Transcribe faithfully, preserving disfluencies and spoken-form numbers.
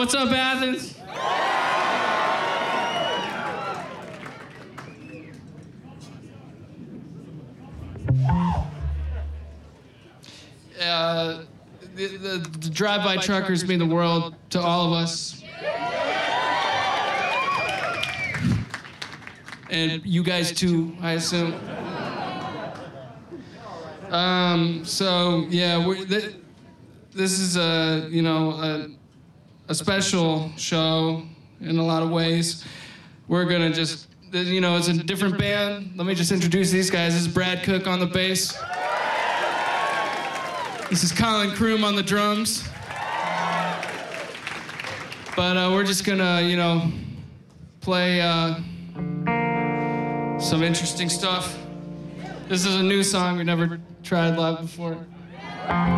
What's up, Athens? Uh, the, the, the drive-by truckers mean the world to all of us. And you guys too, I assume. Um, so, yeah, we're, th this is a, you know, a, a special show in a lot of ways. We're gonna just, you know, it's a different band. Let me just introduce these guys. This is Brad Cook on the bass. This is Colin Kroom on the drums. But uh, we're just gonna, you know, play uh, some interesting stuff. This is a new song we never tried live before.